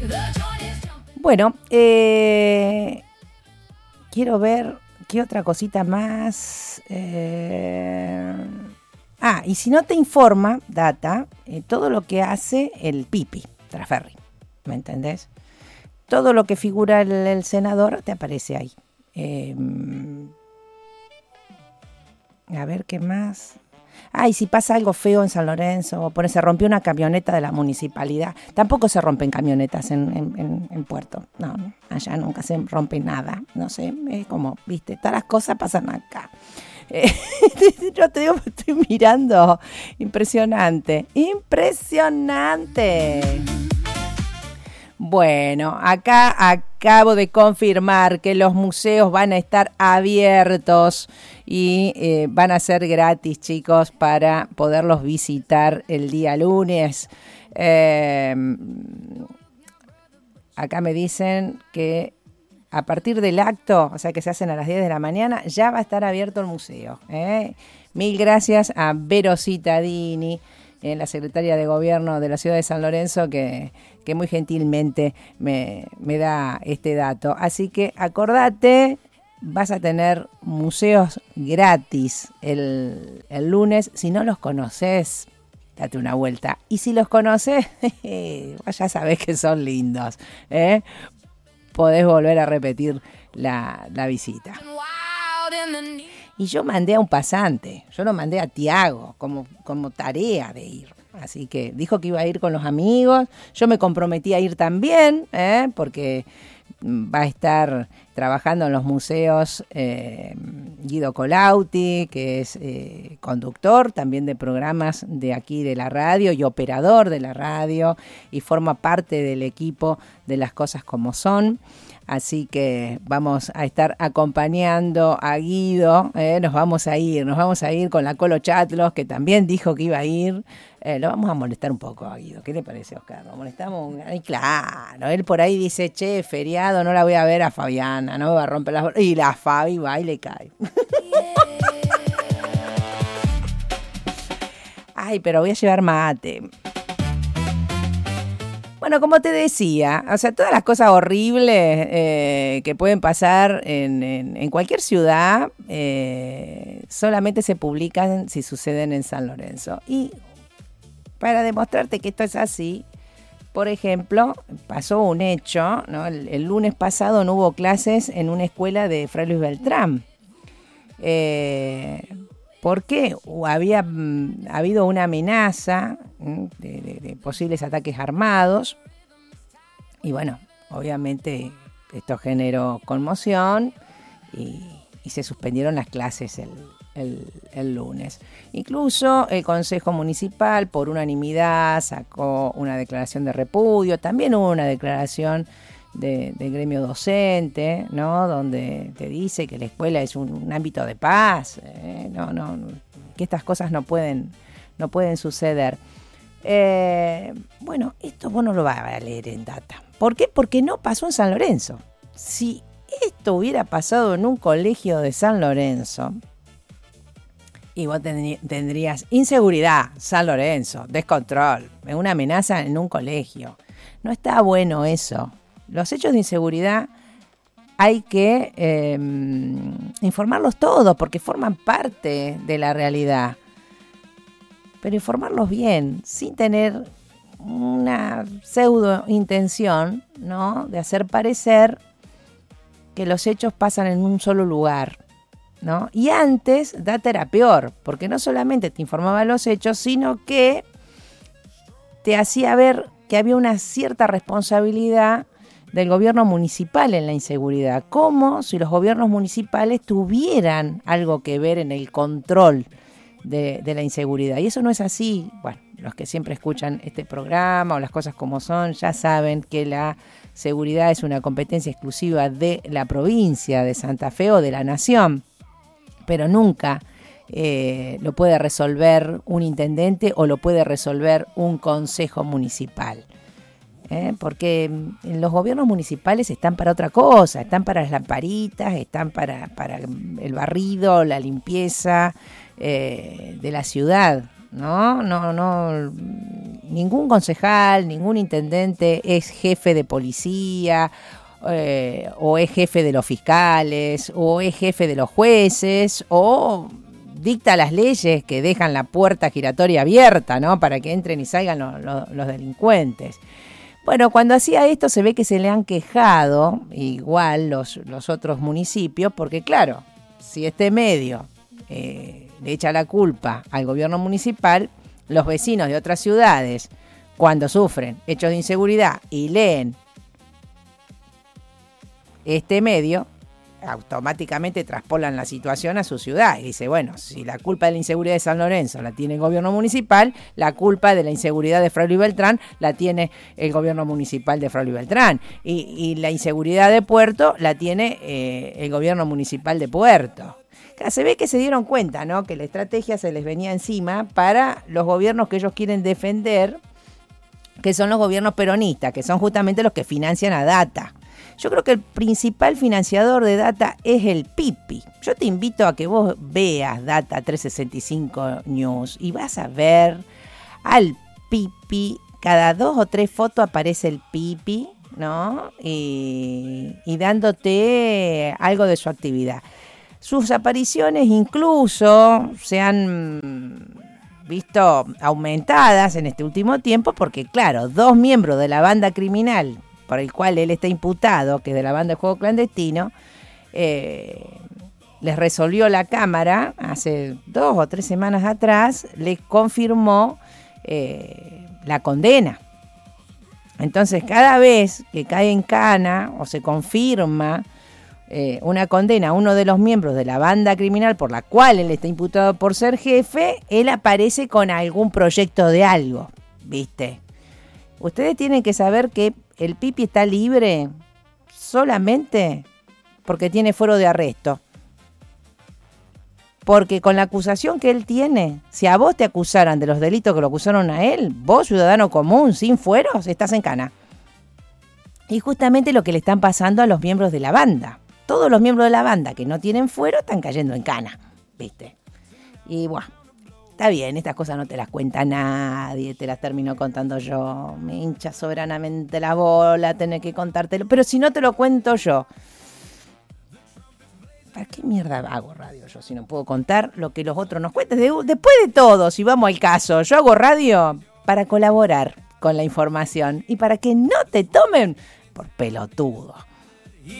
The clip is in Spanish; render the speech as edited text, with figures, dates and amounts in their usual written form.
Bueno, quiero ver qué otra cosita más. Y si no te informa, Data, todo lo que hace el Pipi Traferri, ¿me entendés? Todo lo que figura el senador te aparece ahí. A ver qué más. Y si pasa algo feo en San Lorenzo, se rompió una camioneta de la municipalidad. Tampoco se rompen camionetas en Puerto. No, allá nunca se rompe nada. No sé, como, viste, todas las cosas pasan acá. Yo te digo, me estoy mirando. Impresionante. Bueno, acá acabo de confirmar que los museos van a estar abiertos y van a ser gratis, chicos, para poderlos visitar el día lunes. Acá me dicen que a partir del acto, o sea que se hacen a las 10 de la mañana, ya va a estar abierto el museo. Mil gracias a Vero Cittadini, la secretaria de Gobierno de la ciudad de San Lorenzo, que muy gentilmente me da este dato. Así que acordate, vas a tener museos gratis el lunes. Si no los conoces, date una vuelta. Y si los conoces, ya sabés que son lindos. Podés volver a repetir la visita. Y yo mandé a un pasante, yo lo mandé a Tiago como tarea de ir. Así que dijo que iba a ir con los amigos. Yo me comprometí a ir también, porque va a estar trabajando en los museos Guido Colauti, que es conductor también de programas de aquí de la radio y operador de la radio, y forma parte del equipo de Las Cosas Como Son. Así que vamos a estar acompañando a Guido, nos vamos a ir con la Colo Chatlos, que también dijo que iba a ir. Lo vamos a molestar un poco a Guido. ¿Qué le parece, Oscar? Lo molestamos. Ay, claro, él por ahí dice, feriado, no la voy a ver a Fabiana, no me va a romper las... Y la Fabi va y le cae. Ay, pero voy a llevar mate. Bueno, como te decía, o sea, todas las cosas horribles que pueden pasar en cualquier ciudad solamente se publican si suceden en San Lorenzo. Y para demostrarte que esto es así, por ejemplo, pasó un hecho, ¿no? El lunes pasado no hubo clases en una escuela de Fray Luis Beltrán. ¿Por qué? Había habido una amenaza de posibles ataques armados y bueno, obviamente esto generó conmoción y se suspendieron las clases el lunes. Incluso el Consejo Municipal por unanimidad sacó una declaración de repudio, también hubo una declaración del gremio docente, ¿no? Donde te dice que la escuela es un ámbito de paz, que estas cosas no pueden suceder. Bueno, esto vos no lo vas a leer en Data. ¿Por qué? Porque no pasó en San Lorenzo. Si esto hubiera pasado en un colegio de San Lorenzo, y vos tendrías inseguridad, San Lorenzo, descontrol, una amenaza en un colegio. No está bueno eso. Los hechos de inseguridad hay que informarlos todos porque forman parte de la realidad. Pero informarlos bien, sin tener una pseudo intención, ¿no? De hacer parecer que los hechos pasan en un solo lugar, ¿no? Y antes, Data era peor, porque no solamente te informaba de los hechos, sino que te hacía ver que había una cierta responsabilidad del gobierno municipal en la inseguridad, como si los gobiernos municipales tuvieran algo que ver en el control de la inseguridad. Y eso no es así. Bueno, los que siempre escuchan este programa o Las Cosas Como Son ya saben que la seguridad es una competencia exclusiva de la provincia de Santa Fe o de la nación, pero nunca lo puede resolver un intendente o lo puede resolver un consejo municipal. Porque los gobiernos municipales están para otra cosa, están para las lamparitas, están para el barrido, la limpieza de la ciudad, ¿no? ningún concejal, ningún intendente es jefe de policía, o es jefe de los fiscales, o es jefe de los jueces, o dicta las leyes que dejan la puerta giratoria abierta, ¿no? Para que entren y salgan los delincuentes. Bueno, cuando hacía esto se ve que se le han quejado igual los otros municipios, porque claro, si este medio le echa la culpa al gobierno municipal, los vecinos de otras ciudades, cuando sufren hechos de inseguridad y leen este medio, automáticamente traspolan la situación a su ciudad y dice, bueno, si la culpa de la inseguridad de San Lorenzo la tiene el gobierno municipal, la culpa de la inseguridad de Fraile y Beltrán la tiene el gobierno municipal de Fraile y Beltrán, y la inseguridad de Puerto la tiene el gobierno municipal de Puerto. Se ve que se dieron cuenta, ¿no?, que la estrategia se les venía encima para los gobiernos que ellos quieren defender, que son los gobiernos peronistas, que son justamente los que financian a Data. Yo creo que el principal financiador de Data es el Pipi. Yo te invito a que vos veas Data 365 News y vas a ver al Pipi. Cada 2 o 3 fotos aparece el Pipi, ¿no? Y dándote algo de su actividad. Sus apariciones incluso se han visto aumentadas en este último tiempo porque, claro, 2 miembros de la banda criminal por el cual él está imputado, que es de la banda de juego clandestino, les resolvió la Cámara hace 2 o 3 semanas atrás, les confirmó la condena. Entonces, cada vez que cae en cana o se confirma una condena a uno de los miembros de la banda criminal por la cual él está imputado por ser jefe, él aparece con algún proyecto de algo, ¿viste? Ustedes tienen que saber que el Pipi está libre solamente porque tiene fuero de arresto. Porque con la acusación que él tiene, si a vos te acusaran de los delitos que lo acusaron a él, vos, ciudadano común, sin fueros, estás en cana. Y justamente lo que le están pasando a los miembros de la banda. Todos los miembros de la banda que no tienen fuero están cayendo en cana, ¿viste? Y bueno, está bien, estas cosas no te las cuenta nadie, te las termino contando yo. Me hincha soberanamente la bola tener que contártelo. Pero si no te lo cuento yo, ¿para qué mierda hago radio yo si no puedo contar lo que los otros nos cuentan? Después de todo, si vamos al caso, yo hago radio para colaborar con la información y para que no te tomen por pelotudo.